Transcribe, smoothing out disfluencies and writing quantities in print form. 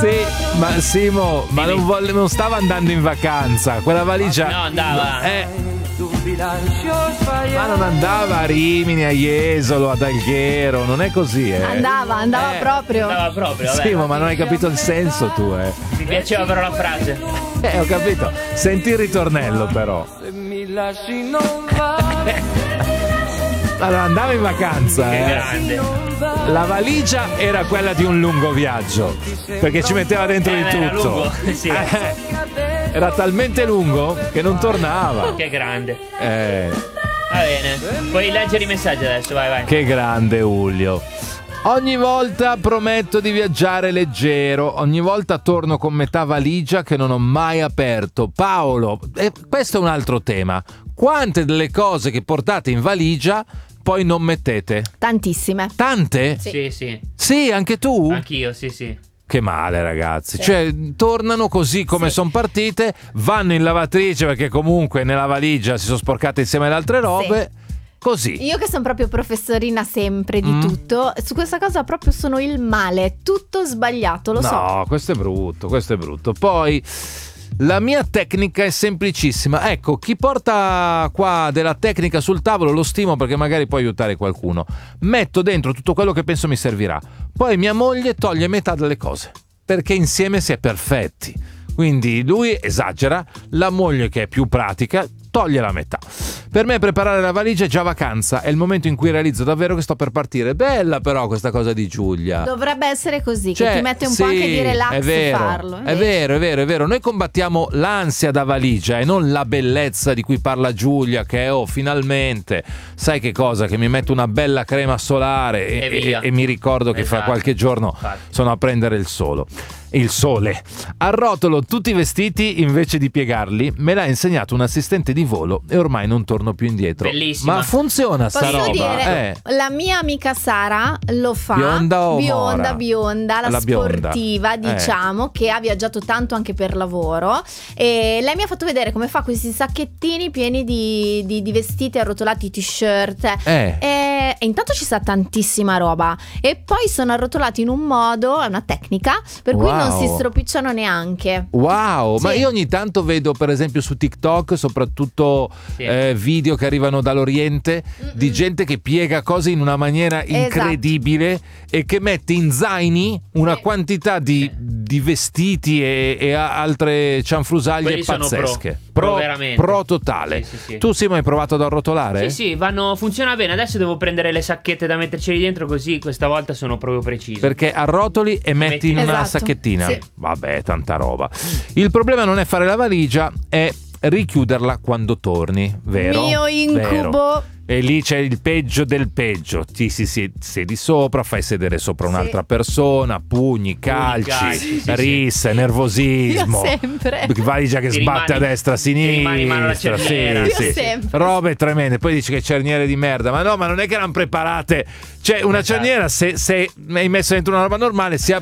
Sì, ma Simo, ma non stava andando in vacanza, quella valigia. No, andava. Ma non andava a Rimini, a Jesolo, ad Alghero, non è così, Andava proprio. Andava proprio, vabbè. Sì, ma non hai capito il senso tu, Mi piaceva però la frase. ho capito. Senti il ritornello però. Allora, andava in vacanza, Che grande. La valigia era quella di un lungo viaggio, perché ci metteva dentro di Era tutto. lungo, sì. Era talmente lungo che non tornava. Che grande. Va Va bene. Puoi leggere i messaggi adesso, vai. Che grande Julio. Ogni volta prometto di viaggiare leggero, ogni volta torno con metà valigia che non ho mai aperto. Paolo, questo è un altro tema. Quante delle cose che portate in valigia poi non mettete? Tantissime. Tante? Sì. Sì, anche tu? Anch'io, sì. Che male, ragazzi. Cioè, tornano così come sono partite, vanno in lavatrice perché comunque nella valigia si sono sporcate insieme alle altre robe. Così. Io che sono proprio professorina sempre di tutto, su questa cosa proprio sono il male, tutto sbagliato, lo so. No, questo è brutto. Poi la mia tecnica è semplicissima. Ecco, chi porta qua della tecnica sul tavolo lo stimo perché magari può aiutare qualcuno. Metto dentro tutto quello che penso mi servirà. Poi mia moglie toglie metà delle cose, perché insieme si è perfetti. Quindi lui esagera, la moglie che è più pratica toglie la metà. Per me preparare la valigia è già vacanza, è il momento in cui realizzo davvero che sto per partire. Bella però questa cosa di Giulia. Dovrebbe essere così, che ti mette un po' anche di relax è vero, farlo. È vero. Noi combattiamo l'ansia da valigia e non la bellezza di cui parla Giulia, che è finalmente, sai che cosa? Che mi metto una bella crema solare e mi ricordo che fra qualche giorno sono a prendere il sole. Arrotolo tutti i vestiti invece di piegarli. Me l'ha insegnato un assistente di volo e ormai non torno più indietro. Bellissima. Ma funziona sta Posso roba? dire, la mia amica Sara lo fa. Bionda o mora? Bionda, la sportiva, diciamo, che ha viaggiato tanto anche per lavoro. E lei mi ha fatto vedere come fa questi sacchettini pieni di vestiti arrotolati, t-shirt. E intanto ci sta tantissima roba. E poi sono arrotolati in un modo, è una tecnica, per cui non si stropicciano neanche. Wow, ma io ogni tanto vedo per esempio su TikTok soprattutto video che arrivano dall'Oriente di gente che piega cose in una maniera incredibile e che mette in zaini una quantità di vestiti e altre cianfrusaglie quelli pazzesche. Veramente. Pro totale. Sì. Tu Simo hai provato ad arrotolare? Sì, funziona bene. Adesso devo prendere le sacchette da metterci dentro, così questa volta sono proprio preciso. Perché arrotoli e metti in una sacchettina. Sì. Vabbè, tanta roba. Il problema non è fare la valigia, è richiuderla quando torni, vero? Mio incubo. Vero. E lì c'è il peggio del peggio. Ti siedi sopra, fai sedere sopra un'altra persona, pugni, calci, risse, nervosismo. Io sempre. Valigia che sbatte a destra, a sinistra. Sempre. Robe tremende. Poi dici che cerniere di merda. Ma no, ma non è che erano preparate. Cioè, una cerniera, se hai messo dentro una roba normale, si